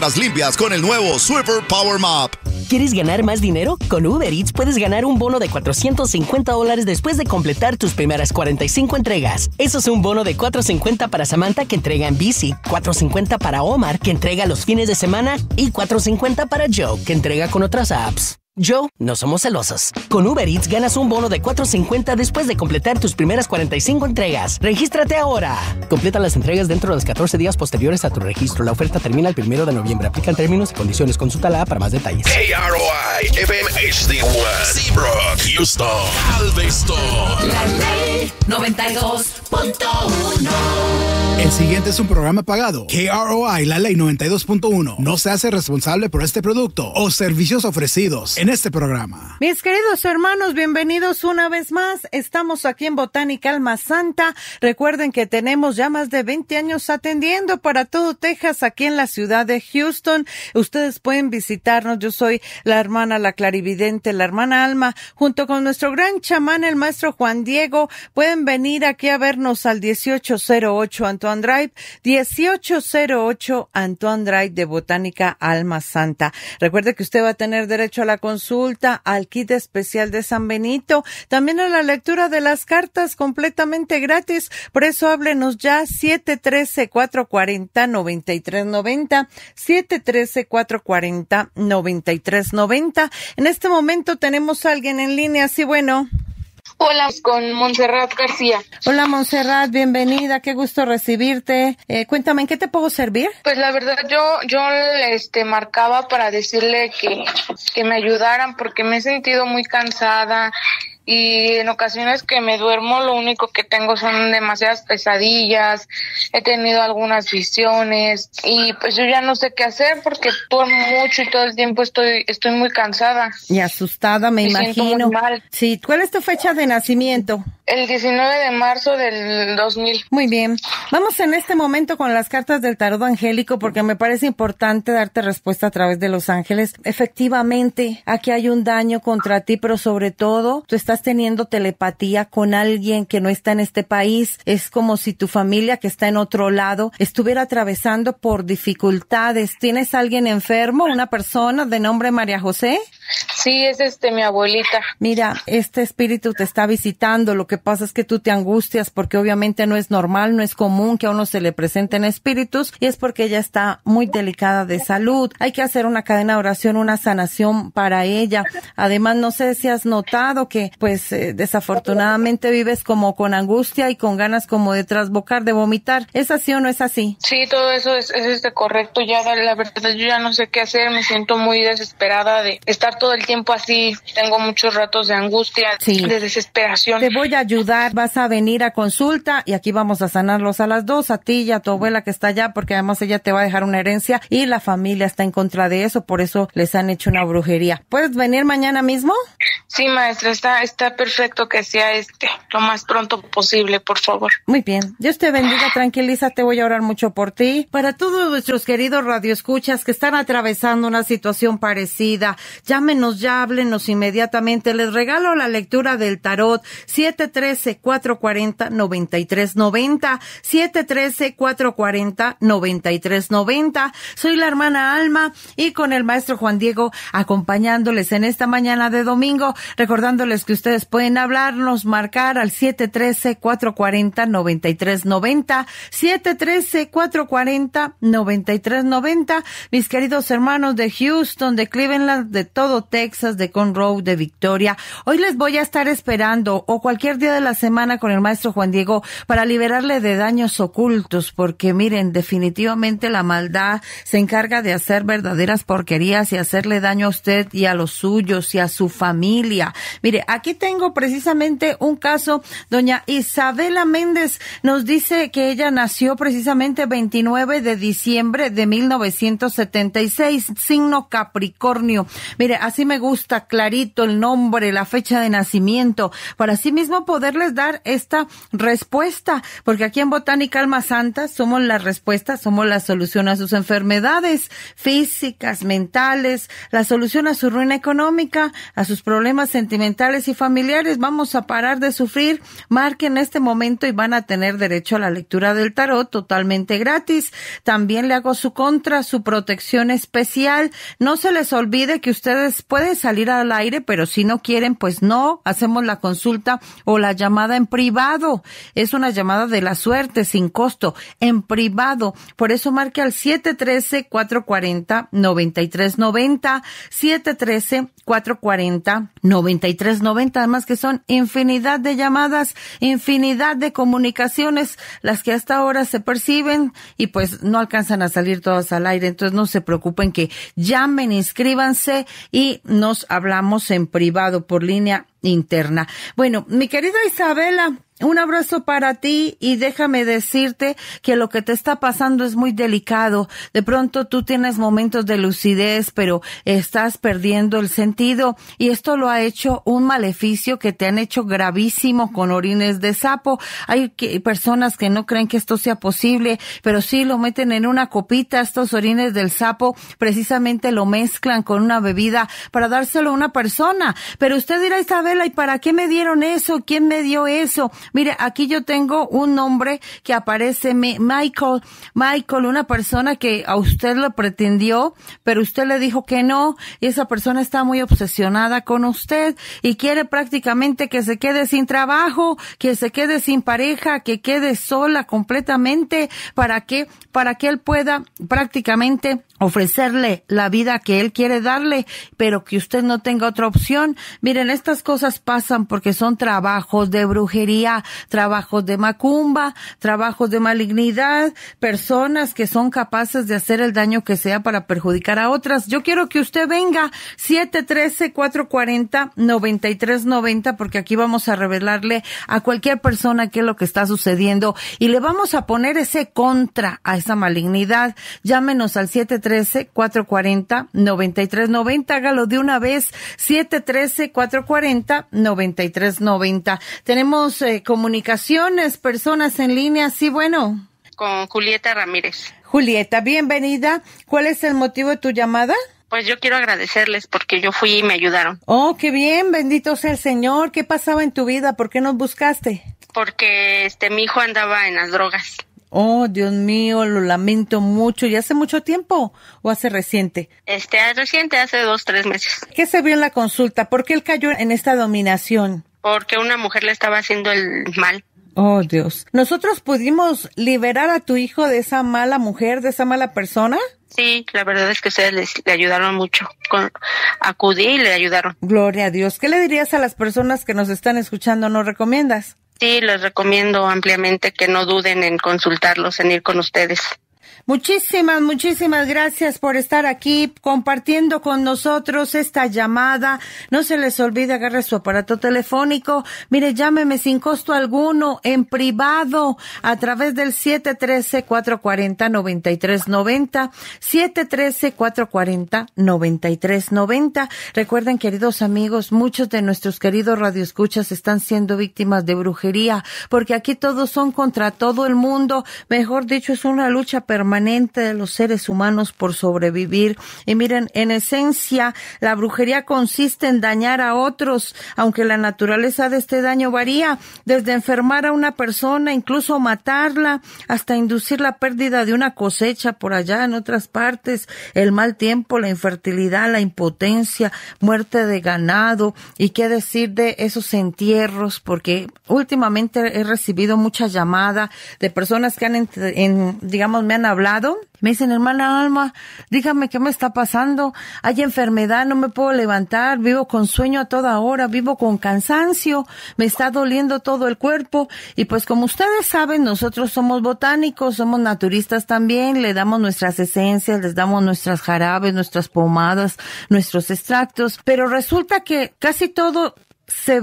Las limpias con el nuevo Swiffer Power Mop. ¿Quieres ganar más dinero? Con Uber Eats puedes ganar un bono de $450 después de completar tus primeras 45 entregas. Eso es un bono de $450 para Samantha, que entrega en bici, $450 para Omar, que entrega los fines de semana, y $450 para Joe, que entrega con otras apps. Joe, no somos celosos. Con Uber Eats ganas un bono de $450 después de completar tus primeras 45 entregas. ¡Regístrate ahora! Completa las entregas dentro de los 14 días posteriores a tu registro. La oferta termina el 1 de noviembre. Aplican términos y condiciones. Consúltala para más detalles. KROI FM HD1 Seabrook, Houston, Galveston. La Ley 92.1. El siguiente es un programa pagado. KROI, la Ley 92.1, no se hace responsable por este producto o servicios ofrecidos en este programa. Mis queridos hermanos, bienvenidos una vez más. Estamos aquí en Botánica Alma Santa. Recuerden que tenemos ya más de 20 años atendiendo para todo Texas, aquí en la ciudad de Houston. Ustedes pueden visitarnos. Yo soy la hermana, la clarividente, la hermana Alma, junto con nuestro gran chamán, el maestro Juan Diego. Pueden venir aquí a vernos al 1808 Antoine Drive, 1808 Antoine Drive de Botánica Alma Santa. Recuerde que usted va a tener derecho a la consulta, al kit especial de San Benito, también a la lectura de las cartas completamente gratis. Por eso háblenos ya, 713-440-9390, 713-440-9390. En este momento tenemos a alguien en línea, sí, bueno. Hola, con Montserrat García. Hola, Montserrat, bienvenida, qué gusto recibirte. Cuéntame, ¿en qué te puedo servir? Pues la verdad, yo marcaba para decirle que me ayudaran, porque me he sentido muy cansada y en ocasiones que me duermo lo único que tengo son demasiadas pesadillas, he tenido algunas visiones y pues yo ya no sé qué hacer porque duermo mucho y todo el tiempo estoy muy cansada. Y asustada, me imagino. Siento muy mal. Sí, ¿cuál es tu fecha de nacimiento? El 19 de marzo del 2000. Muy bien. Vamos en este momento con las cartas del tarot angélico porque me parece importante darte respuesta a través de los ángeles. Efectivamente, aquí hay un daño contra ti, pero sobre todo, tú estás teniendo telepatía con alguien que no está en este país. Es como si tu familia que está en otro lado estuviera atravesando por dificultades. ¿Tienes alguien enfermo? ¿Una persona de nombre María José? Sí, es mi abuelita. Mira, este espíritu te está visitando. Lo que pasa es que tú te angustias porque obviamente no es normal, no es común que a uno se le presenten espíritus y es porque ella está muy delicada de salud. Hay que hacer una cadena de oración, una sanación para ella. Además, no sé si has notado que desafortunadamente vives como con angustia y con ganas como de trasbocar, de vomitar. ¿Es así o no es así? Sí, todo eso es correcto. Ya la verdad, yo ya no sé qué hacer. Me siento muy desesperada de estar todo el tiempo así. Tengo muchos ratos de angustia, sí, de desesperación. Te voy a ayudar. Vas a venir a consulta y aquí vamos a sanarlos a las dos, a ti y a tu abuela que está allá, porque además ella te va a dejar una herencia y la familia está en contra de eso, por eso les han hecho una brujería. ¿Puedes venir mañana mismo? Sí, maestra, está perfecto que sea lo más pronto posible, por favor. Muy bien. Dios te bendiga, tranquilízate, voy a orar mucho por ti. Para todos nuestros queridos radioescuchas que están atravesando una situación parecida, llámenos ya, háblenos inmediatamente. Les regalo la lectura del tarot, 713-440-9390, 713-440-9390. Soy la hermana Alma y con el maestro Juan Diego acompañándoles en esta mañana de domingo, recordándoles que ustedes pueden hablarnos, marcar al 713-440-9390, 713-440-9390. Mis queridos hermanos de Houston, de Cleveland, de todo Texas, de Conroe, de Victoria, hoy les voy a estar esperando o cualquier día de la semana con el maestro Juan Diego para liberarle de daños ocultos, porque miren, definitivamente la maldad se encarga de hacer verdaderas porquerías y hacerle daño a usted y a los suyos y a su familia. Mire, aquí tengo precisamente un caso. Doña Isabela Méndez nos dice que ella nació precisamente 29 de diciembre de 1976, signo Capricornio. Mire, así me gusta, clarito el nombre, la fecha de nacimiento, para así mismo poderles dar esta respuesta, porque aquí en Botánica Alma Santa somos la respuesta, somos la solución a sus enfermedades físicas, mentales, la solución a su ruina económica, a sus problemas sentimentales y familiares. Vamos a parar de sufrir. Marquen este momento y van a tener derecho a la lectura del tarot totalmente gratis. También le hago su protección especial. No se les olvide que ustedes pueden salir al aire, pero si no quieren, pues no, hacemos la consulta o la llamada en privado. Es una llamada de la suerte, sin costo, en privado. Por eso marque al 713-440-9390, 713-440-9390. Además que son infinidad de llamadas, infinidad de comunicaciones, las que hasta ahora se perciben y pues no alcanzan a salir todas al aire. Entonces no se preocupen, que llamen, inscríbanse y nos hablamos en privado por línea interna. Bueno, mi querida Isabela, un abrazo para ti y déjame decirte que lo que te está pasando es muy delicado. De pronto tú tienes momentos de lucidez, pero estás perdiendo el sentido y esto lo ha hecho un maleficio que te han hecho gravísimo con orines de sapo. Hay personas que no creen que esto sea posible, pero sí lo meten en una copita, estos orines del sapo, precisamente lo mezclan con una bebida para dárselo a una persona. Pero usted dirá, Isabela, ¿y para qué me dieron eso? ¿Quién me dio eso? Mire, aquí yo tengo un nombre que aparece, Michael, una persona que a usted lo pretendió, pero usted le dijo que no, y esa persona está muy obsesionada con usted y quiere prácticamente que se quede sin trabajo, que se quede sin pareja, que quede sola completamente, para que él pueda prácticamente ofrecerle la vida que él quiere darle, pero que usted no tenga otra opción. Miren, estas cosas pasan porque son trabajos de brujería, trabajos de macumba, trabajos de malignidad, personas que son capaces de hacer el daño que sea para perjudicar a otras. Yo quiero que usted venga 713-440-9390, porque aquí vamos a revelarle a cualquier persona qué es lo que está sucediendo y le vamos a poner ese contra a esa malignidad. Llámenos al 713-440-9390. Hágalo de una vez. 713-440-9390. Tenemos comunicaciones, personas en línea. Sí, bueno. Con Julieta Ramírez. Julieta, bienvenida. ¿Cuál es el motivo de tu llamada? Pues yo quiero agradecerles porque yo fui y me ayudaron. Oh, qué bien, bendito sea el Señor. ¿Qué pasaba en tu vida? ¿Por qué nos buscaste? Porque mi hijo andaba en las drogas. Oh, Dios mío, lo lamento mucho. ¿Y hace mucho tiempo o hace reciente? Reciente, hace 2-3 meses. ¿Qué se vio en la consulta? ¿Por qué él cayó en esta dominación? Porque una mujer le estaba haciendo el mal. Oh, Dios. ¿Nosotros pudimos liberar a tu hijo de esa mala mujer, de esa mala persona? Sí, la verdad es que ustedes le ayudaron mucho. Acudí y le ayudaron. Gloria a Dios. ¿Qué le dirías a las personas que nos están escuchando? ¿Nos recomiendas? Sí, les recomiendo ampliamente que no duden en consultarlos, en ir con ustedes. Muchísimas gracias por estar aquí compartiendo con nosotros esta llamada. No se les olvide, agarre su aparato telefónico. Mire, llámeme sin costo alguno en privado a través del 713-440-9390, 713-440-9390. Recuerden, queridos amigos, muchos de nuestros queridos radioescuchas están siendo víctimas de brujería, porque aquí todos son contra todo el mundo. Mejor dicho, es una lucha permanente de los seres humanos por sobrevivir. Y miren, en esencia, la brujería consiste en dañar a otros, aunque la naturaleza de este daño varía, desde enfermar a una persona, incluso matarla, hasta inducir la pérdida de una cosecha por allá en otras partes, el mal tiempo, la infertilidad, la impotencia, muerte de ganado, y qué decir de esos entierros, porque últimamente he recibido muchas llamadas de personas que me han hablado. Me dicen, hermana Alma, dígame qué me está pasando. Hay enfermedad, no me puedo levantar, vivo con sueño a toda hora, vivo con cansancio, me está doliendo todo el cuerpo. Y pues como ustedes saben, nosotros somos botánicos, somos naturistas también, le damos nuestras esencias, les damos nuestras jarabes, nuestras pomadas, nuestros extractos. Pero resulta que casi todo se ve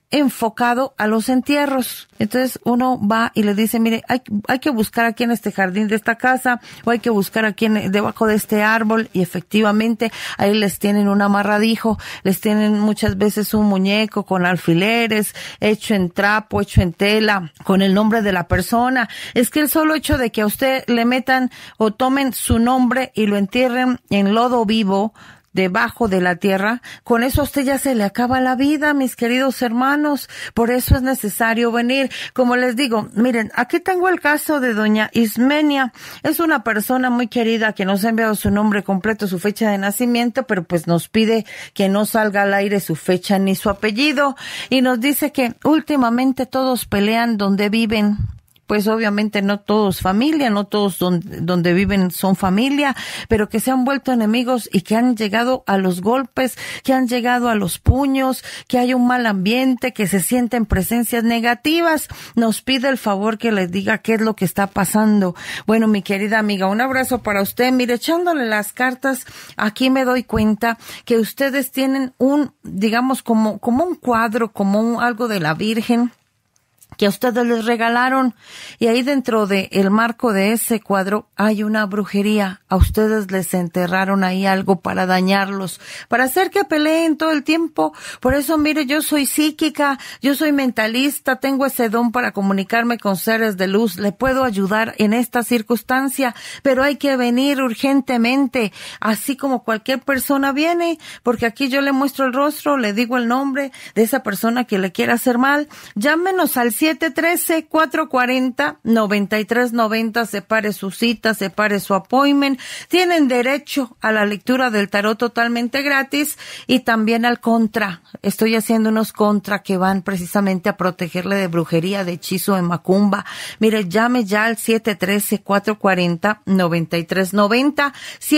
enfocado a los entierros. Entonces uno va y le dice, mire, hay que buscar aquí en este jardín de esta casa, o hay que buscar aquí debajo de este árbol, y efectivamente ahí les tienen un amarradijo, les tienen muchas veces un muñeco con alfileres, hecho en trapo, hecho en tela, con el nombre de la persona. Es que el solo hecho de que a usted le metan o tomen su nombre y lo entierren en lodo vivo, debajo de la tierra, con eso a usted ya se le acaba la vida, mis queridos hermanos. Por eso es necesario venir. Como les digo, miren, aquí tengo el caso de doña Ismenia. Es una persona muy querida que nos ha enviado su nombre completo, su fecha de nacimiento, pero pues nos pide que no salga al aire su fecha ni su apellido, y nos dice que últimamente todos pelean donde viven. Pues obviamente no todos familia, no todos donde viven son familia, pero que se han vuelto enemigos y que han llegado a los golpes, que han llegado a los puños, que hay un mal ambiente, que se sienten presencias negativas. Nos pide el favor que les diga qué es lo que está pasando. Bueno, mi querida amiga, un abrazo para usted. Mire, echándole las cartas, aquí me doy cuenta que ustedes tienen digamos, como un cuadro, algo de la Virgen, que a ustedes les regalaron, y ahí dentro de el marco de ese cuadro hay una brujería. A ustedes les enterraron ahí algo para dañarlos, para hacer que peleen todo el tiempo. Por eso, mire, yo soy psíquica, yo soy mentalista, tengo ese don para comunicarme con seres de luz, le puedo ayudar en esta circunstancia, pero hay que venir urgentemente, así como cualquier persona viene, porque aquí yo le muestro el rostro, le digo el nombre de esa persona que le quiera hacer mal. Llámenos al 713-440-9390, separe su cita, separe su appointment. Tienen derecho a la lectura del tarot totalmente gratis, y también al contra. Estoy haciendo unos contra que van precisamente a protegerle de brujería, de hechizo, de macumba. Mire, llame ya al 713-440-9390,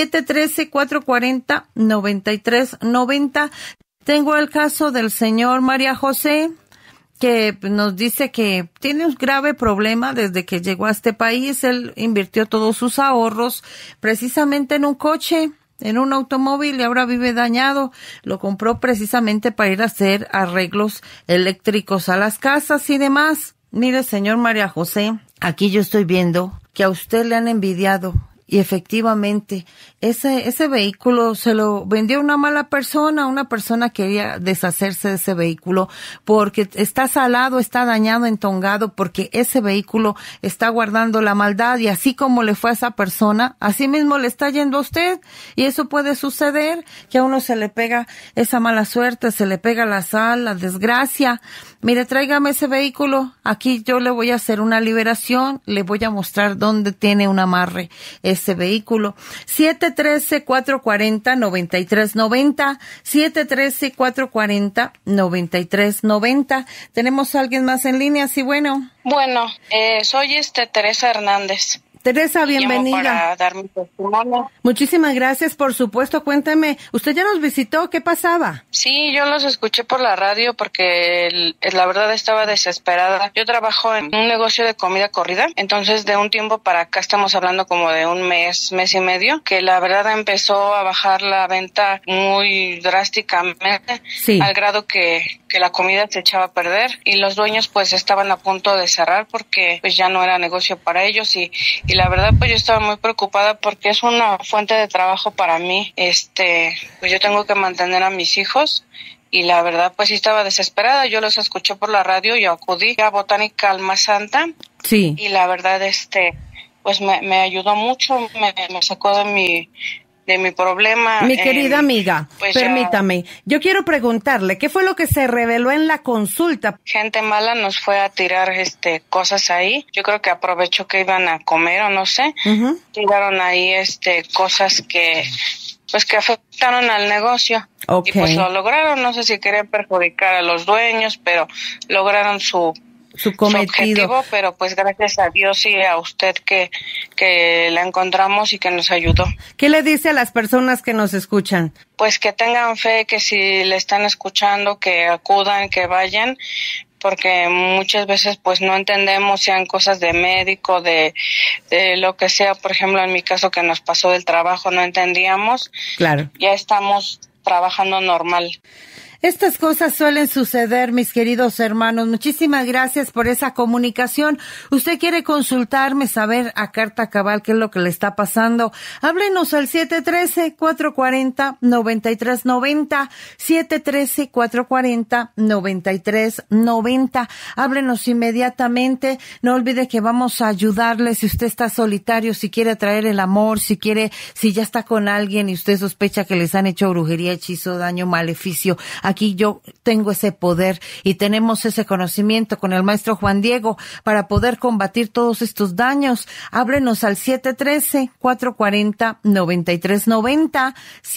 713-440-9390. Tengo el caso del señor María José, que nos dice que tiene un grave problema desde que llegó a este país. Él invirtió todos sus ahorros precisamente en un coche, en un automóvil, y ahora vive dañado. Lo compró precisamente para ir a hacer arreglos eléctricos a las casas y demás. Mire, señor María José, aquí yo estoy viendo que a usted le han envidiado. Y efectivamente, ese vehículo se lo vendió una mala persona. Una persona quería deshacerse de ese vehículo porque está salado, está dañado, entongado, porque ese vehículo está guardando la maldad, y así como le fue a esa persona, así mismo le está yendo a usted. Y eso puede suceder, que a uno se le pega esa mala suerte, se le pega la sal, la desgracia. Mire, tráigame ese vehículo, aquí yo le voy a hacer una liberación, le voy a mostrar dónde tiene un amarre ese vehículo. 713-440-9390, 713-440-9390. ¿Tenemos a alguien más en línea? Sí, bueno. Bueno, soy Teresa Hernández. Teresa, bienvenida. Para dar mi testimonio. Muchísimas gracias, por supuesto. Cuénteme, usted ya nos visitó, ¿qué pasaba? Sí, yo los escuché por la radio porque la verdad estaba desesperada. Yo trabajo en un negocio de comida corrida, entonces de un tiempo para acá estamos hablando como de un mes y medio, que la verdad empezó a bajar la venta muy drásticamente, sí, al grado que la comida se echaba a perder, y los dueños pues estaban a punto de cerrar porque pues ya no era negocio para ellos, y la verdad pues yo estaba muy preocupada porque es una fuente de trabajo para mí. Pues yo tengo que mantener a mis hijos, y la verdad pues sí estaba desesperada. Yo los escuché por la radio y acudí a Botánica Alma Santa. Sí. Y la verdad pues me ayudó mucho, me sacó de mi problema. Mi querida amiga, pues permítame, yo quiero preguntarle, ¿qué fue lo que se reveló en la consulta? Gente mala nos fue a tirar cosas ahí. Yo creo que aprovechó que iban a comer o no sé. Uh-huh. Tiraron ahí cosas que afectaron al negocio. Okay. Y pues lo lograron. No sé si querían perjudicar a los dueños, pero lograron su objetivo, pero pues gracias a Dios y a usted que la encontramos y que nos ayudó. ¿Qué le dice a las personas que nos escuchan? Pues que tengan fe, que si le están escuchando, que acudan, que vayan, porque muchas veces pues no entendemos, sean cosas de médico, de lo que sea. Por ejemplo, en mi caso que nos pasó del trabajo, no entendíamos. Claro. Ya estamos trabajando normal. Estas cosas suelen suceder, mis queridos hermanos. Muchísimas gracias por esa comunicación. Usted quiere consultarme, saber a carta cabal qué es lo que le está pasando. Háblenos al 713-440-9390, 713-440-9390. Háblenos inmediatamente. No olvide que vamos a ayudarle si usted está solitario, si quiere traer el amor, si ya está con alguien y usted sospecha que les han hecho brujería, hechizo, daño, maleficio. Aquí yo tengo ese poder y tenemos ese conocimiento con el maestro Juan Diego para poder combatir todos estos daños. Háblenos al 713-440-9390,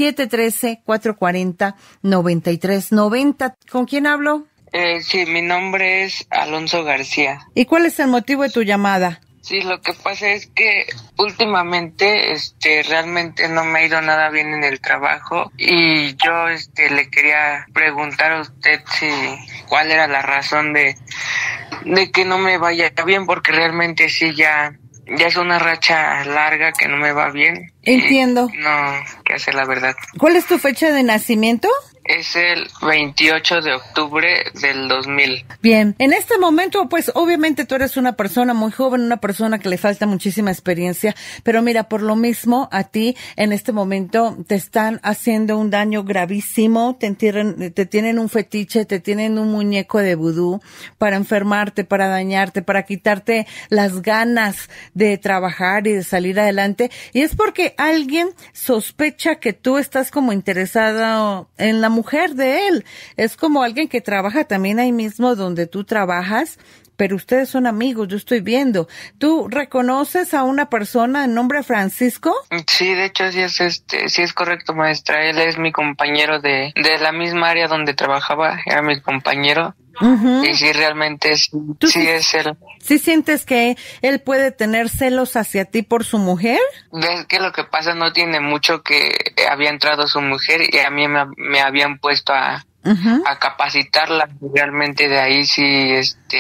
713-440-9390. ¿Con quién hablo? Sí, mi nombre es Alonso García. ¿Y cuál es el motivo de tu llamada? Sí, lo que pasa es que últimamente, realmente no me ha ido nada bien en el trabajo y yo, le quería preguntar a usted cuál era la razón de que no me vaya bien, porque realmente sí ya es una racha larga que no me va bien. Entiendo. No, qué hacer la verdad. ¿Cuál es tu fecha de nacimiento? Es el 28 de octubre del 2000. Bien, en este momento, pues obviamente tú eres una persona muy joven, una persona que le falta muchísima experiencia, pero mira, por lo mismo a ti en este momento te están haciendo un daño gravísimo, te tienen un fetiche, te tienen un muñeco de vudú para enfermarte, para dañarte, para quitarte las ganas de trabajar y de salir adelante, y es porque alguien sospecha que tú estás como interesada en la mujer de él. Es como alguien que trabaja también ahí mismo donde tú trabajas, pero ustedes son amigos, yo estoy viendo. ¿Tú reconoces a una persona de nombre Francisco? Sí, de hecho sí es correcto, maestra. Él es mi compañero de la misma área donde trabajaba, era mi compañero. Uh-huh. Y sí, realmente sí es él. ¿Sí sientes que él puede tener celos hacia ti por su mujer? Es que lo que pasa, no tiene mucho que había entrado su mujer y a mí me habían puesto a capacitarla. Realmente de ahí sí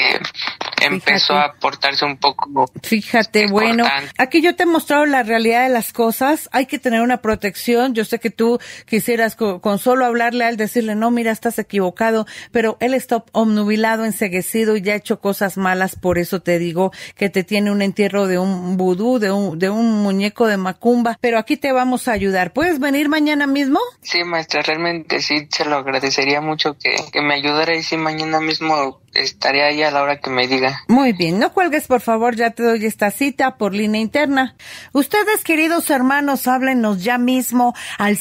empezó a portarse un poco. Fíjate, bueno, aquí yo te he mostrado la realidad de las cosas. Hay que tener una protección. Yo sé que tú quisieras con solo hablarle a él, decirle, no, mira, estás equivocado, pero él está obnubilado, enceguecido y ya ha hecho cosas malas. Por eso te digo que te tiene un entierro de un vudú, de un muñeco de macumba, pero aquí te vamos a ayudar. ¿Puedes venir mañana mismo? Sí, maestra, realmente sí, se lo agradecería mucho que me ayudara, y sí, mañana mismo estaré ahí a la hora que me diga. Muy bien, no cuelgues, por favor, ya te doy esta cita por línea interna. Ustedes, queridos hermanos, háblenos ya mismo al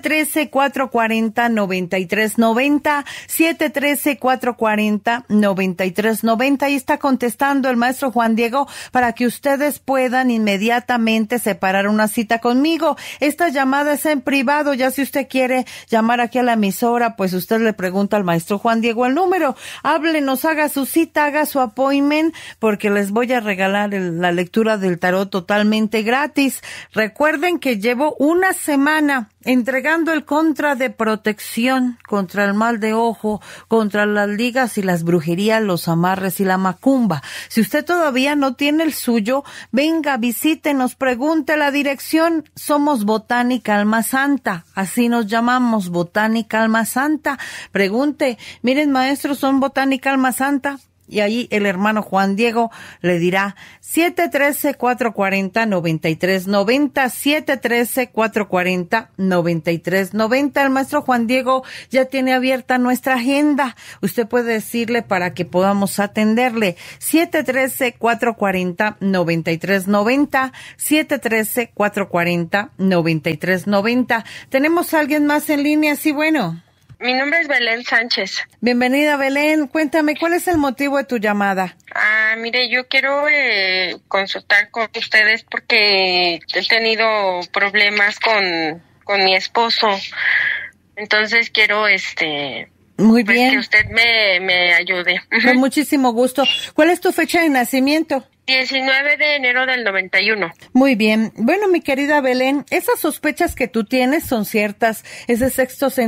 713-440-9390, 713-440-9390. Ahí está contestando el maestro Juan Diego para que ustedes puedan inmediatamente separar una cita conmigo. Esta llamada es en privado, ya si usted quiere llamar aquí a la emisora, pues usted le pregunta al maestro Juan Diego el número. Háblenos, haga su cita, haga su appointment, porque les voy a regalar la lectura del tarot totalmente gratis. Recuerden que llevo una semana entregando el contra de protección contra el mal de ojo, contra las ligas y las brujerías, los amarres y la macumba. Si usted todavía no tiene el suyo, venga, visítenos, pregunte la dirección. Somos Botánica Alma Santa, así nos llamamos, Botánica Alma Santa. Pregunte, miren maestro, son Botánica Alma Santa. Y ahí el hermano Juan Diego le dirá 713-440-9390, 713-440-9390. El maestro Juan Diego ya tiene abierta nuestra agenda. Usted puede decirle para que podamos atenderle. 713-440-9390, 713-440-9390. ¿Tenemos a alguien más en línea? Sí, bueno. Mi nombre es Belén Sánchez. Bienvenida, Belén. Cuéntame, ¿cuál es el motivo de tu llamada? Mire, yo quiero consultar con ustedes porque he tenido problemas con mi esposo. Entonces quiero, Muy bien. Que usted me ayude. Con muchísimo gusto. ¿Cuál es tu fecha de nacimiento? 19 de enero del 91. Muy bien. Bueno, mi querida Belén, esas sospechas que tú tienes son ciertas. Ese sexto sentido